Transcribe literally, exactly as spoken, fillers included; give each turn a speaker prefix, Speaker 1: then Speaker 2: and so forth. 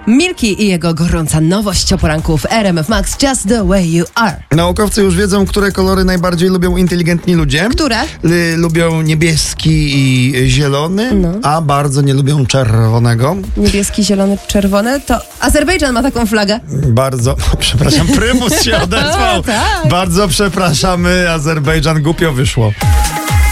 Speaker 1: Milki i jego gorąca nowość o poranku w R M F Max, Just the way you are.
Speaker 2: Naukowcy już wiedzą, które kolory najbardziej lubią inteligentni ludzie.
Speaker 1: Które?
Speaker 2: L- lubią niebieski i zielony,
Speaker 1: No.
Speaker 2: a bardzo nie lubią czerwonego.
Speaker 1: Niebieski, zielony, czerwony. To Azerbejdżan ma taką flagę.
Speaker 2: Bardzo, przepraszam, prymus się odezwał.
Speaker 1: Tak.
Speaker 2: Bardzo przepraszamy, Azerbejdżan, głupio wyszło.